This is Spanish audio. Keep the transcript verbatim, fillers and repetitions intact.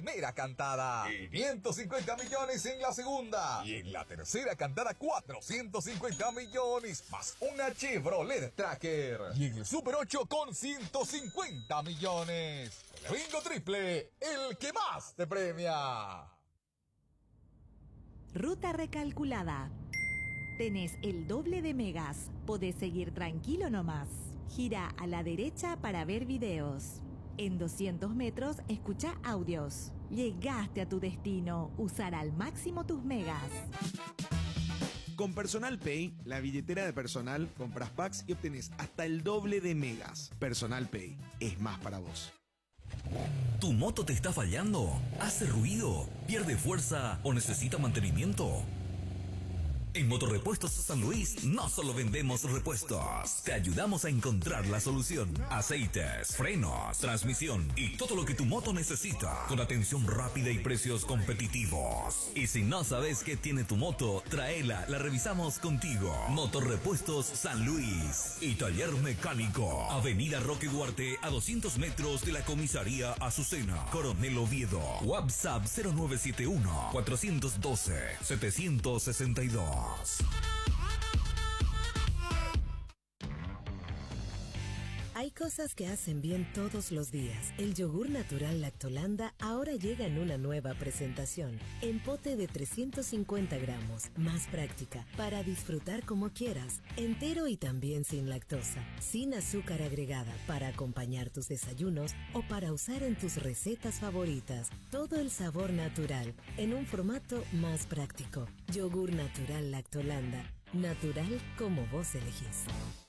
primera cantada, quinientos cincuenta millones en la segunda y en la tercera cantada cuatrocientos cincuenta millones más una Chevrolet Tracker. Y en el Super ocho con ciento cincuenta millones. El bingo triple, el que más te premia. Ruta recalculada. Tenés el doble de megas. Podés seguir tranquilo nomás. Gira a la derecha para ver videos. En doscientos metros, escucha audios. Llegaste a tu destino. Usar al máximo tus megas. Con Personal Pay, la billetera de personal, compras packs y obtenés hasta el doble de megas. Personal Pay es más para vos. ¿Tu moto te está fallando? ¿Hace ruido? ¿Pierde fuerza o necesita mantenimiento? En Motorrepuestos San Luis no solo vendemos repuestos, te ayudamos a encontrar la solución. Aceites, frenos, transmisión y todo lo que tu moto necesita, con atención rápida y precios competitivos. Y si no sabes qué tiene tu moto, tráela, la revisamos contigo. Motorrepuestos San Luis y Taller Mecánico, Avenida Roque Duarte a doscientos metros de la Comisaría Azucena, Coronel Oviedo. WhatsApp cero nueve siete uno, cuatro uno dos, siete seis dos. Hay cosas que hacen bien todos los días. El yogur natural Lactolanda ahora llega en una nueva presentación. En pote de trescientos cincuenta gramos. Más práctica. Para disfrutar como quieras. Entero y también sin lactosa. Sin azúcar agregada. Para acompañar tus desayunos o para usar en tus recetas favoritas. Todo el sabor natural. En un formato más práctico. Yogur natural Lactolanda. Natural como vos elegís.